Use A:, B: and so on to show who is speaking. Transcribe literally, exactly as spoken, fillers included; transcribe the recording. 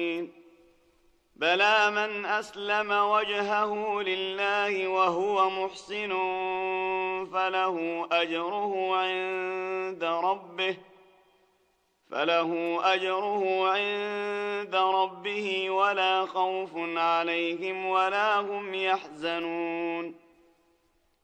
A: بلى من أسلم وجهه لله وهو محسن فله أجره عند ربه فله أجره عند ربه ولا خوف عليهم ولا هم يحزنون